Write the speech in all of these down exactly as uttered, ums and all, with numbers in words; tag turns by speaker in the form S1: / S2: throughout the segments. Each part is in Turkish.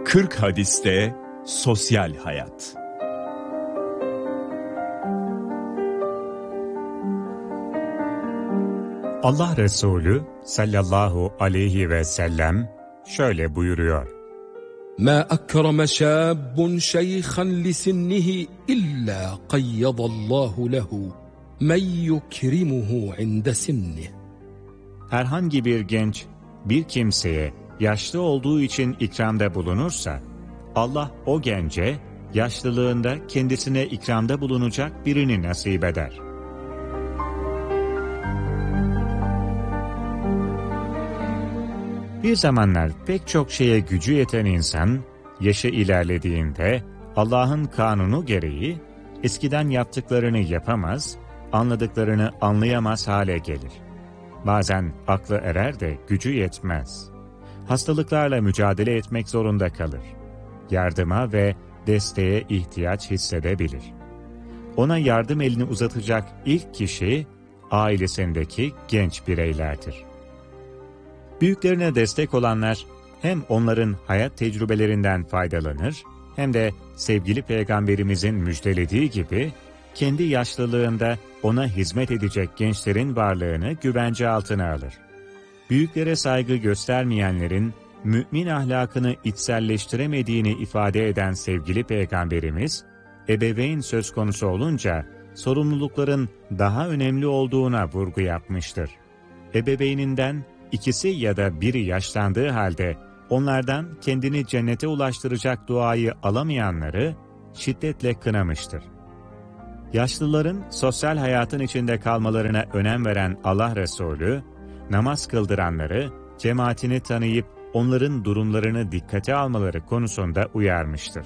S1: kırk hadiste sosyal hayat.
S2: Allah Resulü sallallahu aleyhi ve sellem şöyle buyuruyor:
S3: مَا أَكْرَمَ شَابٌ شَيْخًا لِسِنِّهِ إِلَّا قَيَّضَ اللّٰهُ لَهُ مَنْ يُكْرِمُهُ عِنْدَ سِنِّهِ.
S2: Herhangi bir genç bir kimseye yaşlı olduğu için ikramda bulunursa, Allah o gence yaşlılığında kendisine ikramda bulunacak birini nasip eder. Bir zamanlar pek çok şeye gücü yeten insan, yaşı ilerlediğinde Allah'ın kanunu gereği eskiden yaptıklarını yapamaz, anladıklarını anlayamaz hale gelir. Bazen aklı erer de gücü yetmez. Hastalıklarla mücadele etmek zorunda kalır. Yardıma ve desteğe ihtiyaç hissedebilir. Ona yardım elini uzatacak ilk kişi ailesindeki genç bireylerdir. Büyüklerine destek olanlar hem onların hayat tecrübelerinden faydalanır, hem de sevgili Peygamberimizin müjdelediği gibi kendi yaşlılığında ona hizmet edecek gençlerin varlığını güvence altına alır. Büyüklere saygı göstermeyenlerin mümin ahlakını içselleştiremediğini ifade eden sevgili Peygamberimiz, ebeveyn söz konusu olunca sorumlulukların daha önemli olduğuna vurgu yapmıştır. Ebeveyninden ikisi ya da biri yaşlandığı halde onlardan kendini cennete ulaştıracak duayı alamayanları şiddetle kınamıştır. Yaşlıların sosyal hayatın içinde kalmalarına önem veren Allah Resulü, namaz kıldıranları, cemaatini tanıyıp onların durumlarını dikkate almaları konusunda uyarmıştır.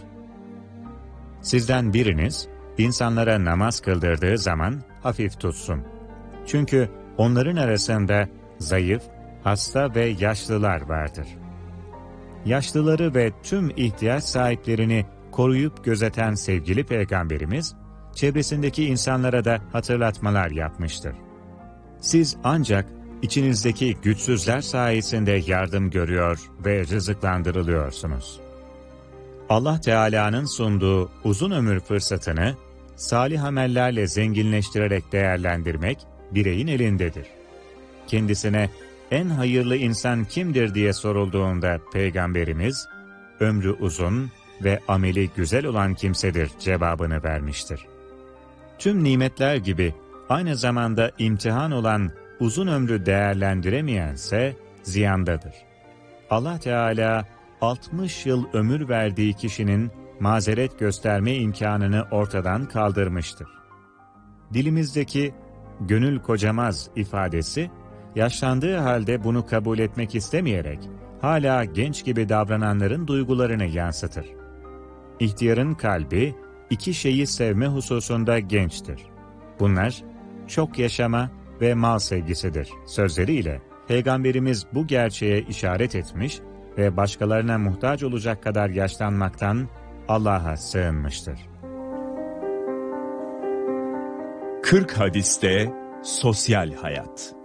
S2: Sizden biriniz, insanlara namaz kıldırdığı zaman hafif tutsun. Çünkü onların arasında zayıf, hasta ve yaşlılar vardır. Yaşlıları ve tüm ihtiyaç sahiplerini koruyup gözeten sevgili Peygamberimiz, çevresindeki insanlara da hatırlatmalar yapmıştır. Siz ancak içinizdeki güçsüzler sayesinde yardım görüyor ve rızıklandırılıyorsunuz. Allah Teala'nın sunduğu uzun ömür fırsatını salih amellerle zenginleştirerek değerlendirmek bireyin elindedir. Kendisine en hayırlı insan kimdir diye sorulduğunda Peygamberimiz, ömrü uzun ve ameli güzel olan kimsedir cevabını vermiştir. Tüm nimetler gibi aynı zamanda imtihan olan uzun ömrü değerlendiremeyense ziyandadır. Allah Teala altmış yıl ömür verdiği kişinin mazeret gösterme imkanını ortadan kaldırmıştır. Dilimizdeki "gönül kocamaz" ifadesi, yaşlandığı halde bunu kabul etmek istemeyerek hala genç gibi davrananların duygularını yansıtır. İhtiyarın kalbi iki şeyi sevme hususunda gençtir. Bunlar çok yaşama ve mal sevgisidir sözleriyle Peygamberimiz bu gerçeğe işaret etmiş ve başkalarına muhtaç olacak kadar yaşlanmaktan Allah'a sığınmıştır.
S1: kırk hadiste sosyal hayat.